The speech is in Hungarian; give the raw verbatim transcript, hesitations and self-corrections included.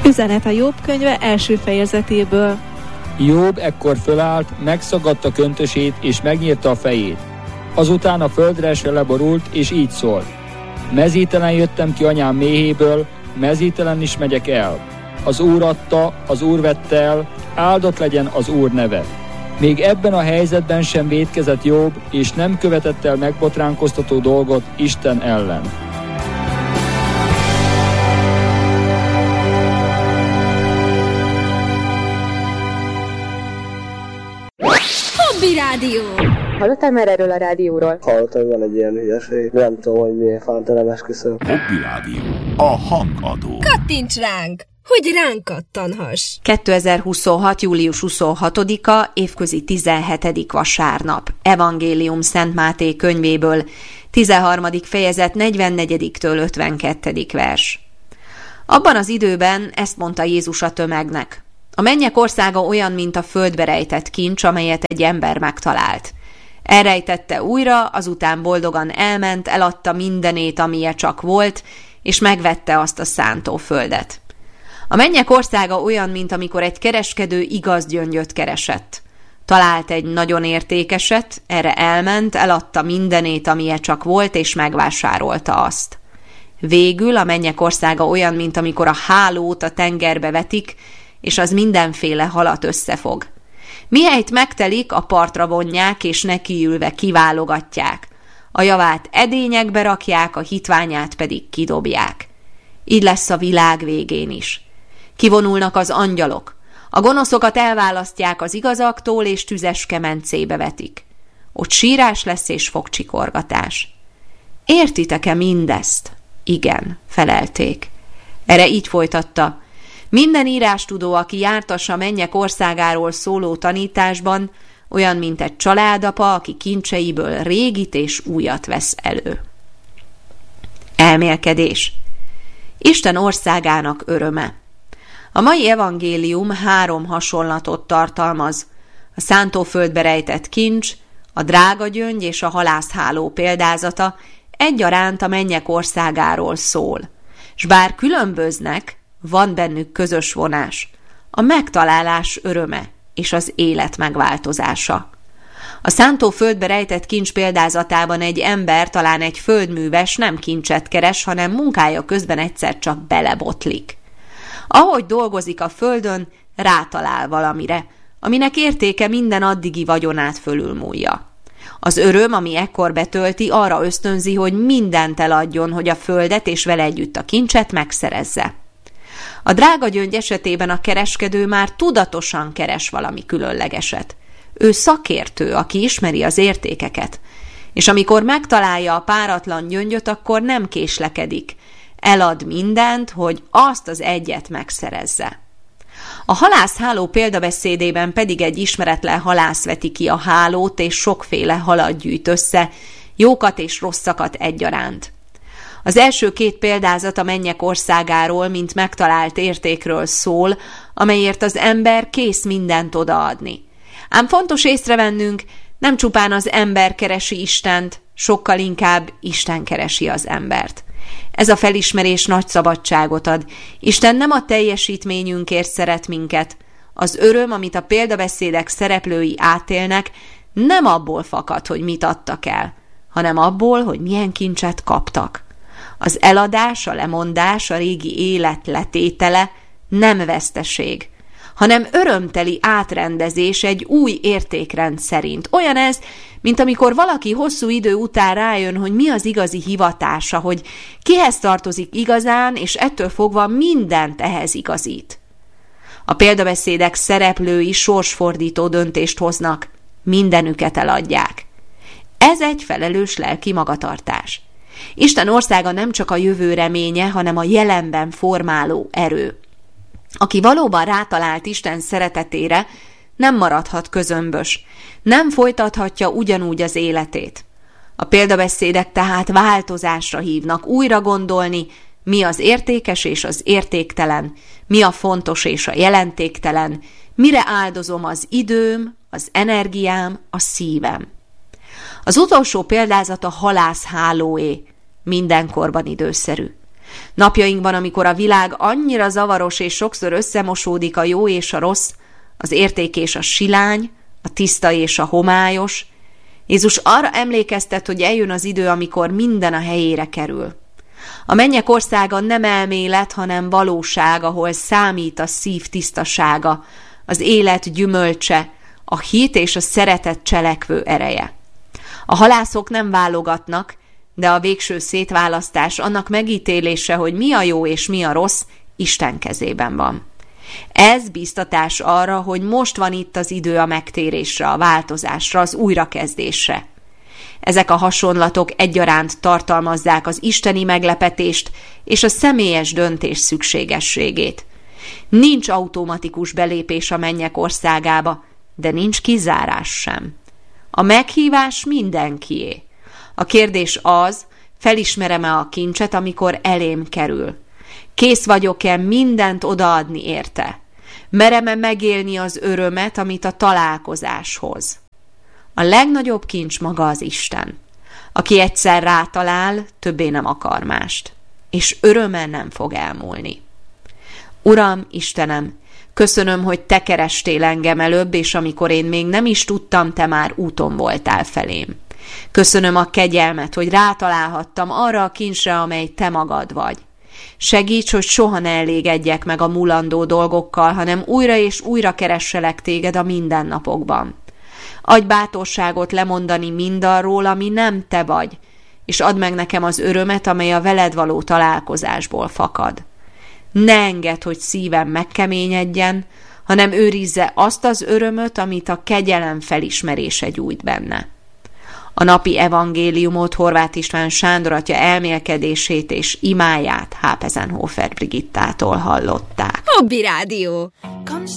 Üzenet a Jobb könyve első fejezetéből. Jobb ekkor fölállt, megszagadta köntösét és megnyírta a fejét. Azután a földre esve leborult, és így szólt: mezítelen jöttem ki anyám méhéből, mezítelen is megyek el. Az Úr adta, az Úr vette el, áldott legyen az Úr neve. Még ebben a helyzetben sem vétkezett Jobb, és nem követett el megbotránkoztató dolgot Isten ellen. Hobby Rádió. Hallottál már erről a rádióról? Hallottam, hogy van egy ilyen hülyeség. Nem tudom, hogy miért fánta esküszöm. Hobby Rádió. A hangadó. Kattints ránk, hogy ránk kattanhass. kétezer-huszonhat. július huszonhatodika, évközi tizenhetedik vasárnap. Evangélium Szent Máté könyvéből, tizenharmadik fejezet, negyvennegyedik-től ötvenkettedik vers. Abban az időben ezt mondta Jézus a tömegnek: a mennyek országa olyan, mint a földbe rejtett kincs, amelyet egy ember megtalált. Elrejtette újra, azután boldogan elment, eladta mindenét, amilyen csak volt, és megvette azt a szántóföldet. A mennyek országa olyan, mint amikor egy kereskedő igaz gyöngyöt keresett. Talált egy nagyon értékeset, erre elment, eladta mindenét, amilyen csak volt, és megvásárolta azt. Végül a mennyek országa olyan, mint amikor a hálót a tengerbe vetik, és az mindenféle halat összefog. Mihelyt megtelik, a partra vonják, és nekiülve kiválogatják. A javát edényekbe rakják, a hitványát pedig kidobják. Így lesz a világ végén is. Kivonulnak az angyalok. A gonoszokat elválasztják az igazaktól, és tüzes kemencébe vetik. Ott sírás lesz és fogcsikorgatás. Értitek-e mindezt? Igen, felelték. Erre így folytatta: minden írástudó, aki jártas a mennyek országáról szóló tanításban, olyan, mint egy családapa, aki kincseiből régit és újat vesz elő. Elmélkedés. Isten országának öröme. A mai evangélium három hasonlatot tartalmaz: a szántóföldbe rejtett kincs, a drága gyöngy és a halászháló példázata egyaránt a mennyek országáról szól. S bár különböznek, van bennük közös vonás: a megtalálás öröme és az élet megváltozása. A szántóföldbe rejtett kincs példázatában egy ember, talán egy földműves nem kincset keres, hanem munkája közben egyszer csak belebotlik. Ahogy dolgozik a földön, rátalál valamire, aminek értéke minden addigi vagyonát fölülmúlja. Az öröm, ami ekkor betölti, arra ösztönzi, hogy mindent eladjon, hogy a földet és vele együtt a kincset megszerezze. A drága gyöngy esetében a kereskedő már tudatosan keres valami különlegeset. Ő szakértő, aki ismeri az értékeket, és amikor megtalálja a páratlan gyöngyöt, akkor nem késlekedik. Elad mindent, hogy azt az egyet megszerezze. A halászháló példabeszédében pedig egy ismeretlen halász veti ki a hálót, és sokféle halat gyűjt össze, jókat és rosszakat egyaránt. Az első két példázat a mennyek országáról, mint megtalált értékről szól, amelyért az ember kész mindent odaadni. Ám fontos észrevennünk, nem csupán az ember keresi Istent, sokkal inkább Isten keresi az embert. Ez a felismerés nagy szabadságot ad. Isten nem a teljesítményünkért szeret minket. Az öröm, amit a példabeszédek szereplői átélnek, nem abból fakad, hogy mit adtak el, hanem abból, hogy milyen kincset kaptak. Az eladás, a lemondás, a régi élet letétele nem veszteség, hanem örömteli átrendezés egy új értékrend szerint. Olyan ez, mint amikor valaki hosszú idő után rájön, hogy mi az igazi hivatása, hogy kihez tartozik igazán, és ettől fogva mindent ehhez igazít. A példabeszédek szereplői sorsfordító döntést hoznak, mindenüket eladják. Ez egy felelős lelki magatartás. Isten országa nem csak a jövő reménye, hanem a jelenben formáló erő. Aki valóban rátalált Isten szeretetére, nem maradhat közömbös, nem folytathatja ugyanúgy az életét. A példabeszédek tehát változásra hívnak, újra gondolni, mi az értékes és az értéktelen, mi a fontos és a jelentéktelen, mire áldozom az időm, az energiám, a szívem. Az utolsó példázat a halászhálóé, mindenkorban időszerű. Napjainkban, amikor a világ annyira zavaros és sokszor összemosódik a jó és a rossz, az érték és a silány, a tiszta és a homályos, Jézus arra emlékeztet, hogy eljön az idő, amikor minden a helyére kerül. A mennyek országa nem elmélet, hanem valóság, ahol számít a szív tisztasága, az élet gyümölcse, a hit és a szeretet cselekvő ereje. A halászok nem válogatnak, de a végső szétválasztás, annak megítélése, hogy mi a jó és mi a rossz, Isten kezében van. Ez biztatás arra, hogy most van itt az idő a megtérésre, a változásra, az újrakezdésre. Ezek a hasonlatok egyaránt tartalmazzák az isteni meglepetést és a személyes döntés szükségességét. Nincs automatikus belépés a mennyek országába, de nincs kizárás sem. A meghívás mindenkié. A kérdés az, felismerem-e a kincset, amikor elém kerül? Kész vagyok-e mindent odaadni érte? Merem-e megélni az örömet, amit a találkozás hoz? A legnagyobb kincs maga az Isten. Aki egyszer rátalál, többé nem akar mást, és öröme nem fog elmúlni. Uram, Istenem, köszönöm, hogy te kerestél engem előbb, és amikor én még nem is tudtam, te már úton voltál felém. Köszönöm a kegyelmet, hogy rátalálhattam arra a kincsre, amely te magad vagy. Segíts, hogy soha ne elégedjek meg a mulandó dolgokkal, hanem újra és újra keresselek téged a mindennapokban. Adj bátorságot lemondani mindarról, ami nem te vagy, és add meg nekem az örömet, amely a veled való találkozásból fakad. Ne engedd, hogy szívem megkeményedjen, hanem őrizze azt az örömöt, amit a kegyelem felismerése gyújt benne. A napi evangéliumot Horváth István Sándor atya elmélkedését és imáját Hápezenhofer Brigittától hallották. Hobby Rádió.